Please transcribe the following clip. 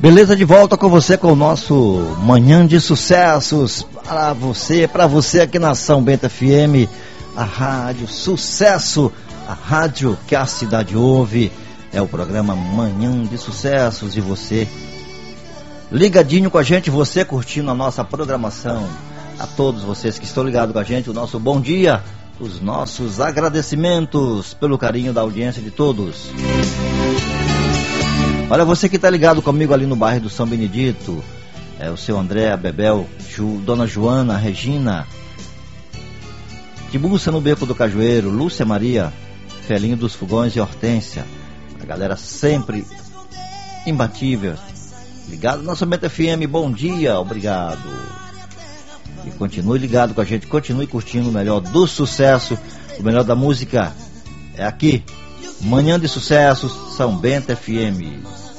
Beleza, de volta com você com o nosso Manhã de Sucessos. Para você aqui na São Bento FM, a Rádio Sucesso, a rádio que a cidade ouve. É o programa Manhã de Sucessos e você ligadinho com a gente, você curtindo a nossa programação. A todos vocês que estão ligados com a gente, o nosso bom dia, os nossos agradecimentos pelo carinho da audiência de todos. Olha, você que está ligado comigo ali no bairro do São Benedito, o seu André, a Bebel, Dona Joana, Regina, Tibuça no Beco do Cajueiro, Lúcia Maria, Felinho dos Fogões e Hortência. A galera sempre imbatível, ligado na São Bento FM, bom dia, obrigado. E continue ligado com a gente, continue curtindo o melhor do sucesso, o melhor da música é aqui, Manhã de Sucessos, São Bento FM.